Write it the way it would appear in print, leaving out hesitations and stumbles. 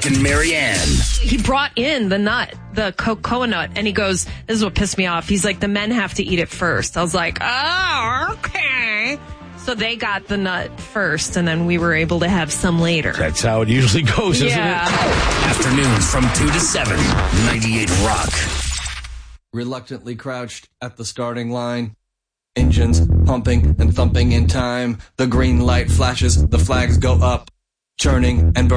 Rick and Marianne. He brought in the nut, the cocoa nut, and he goes, this is what pissed me off. He's like, the men have to eat it first. I was like, oh, okay. So they got the nut first, and then we were able to have some later. That's how it usually goes, isn't it? Afternoons from 2 to 7, 98 Rock. Reluctantly crouched at the starting line. Engines pumping and thumping in time. The green light flashes, the flags go up. Churning and burning.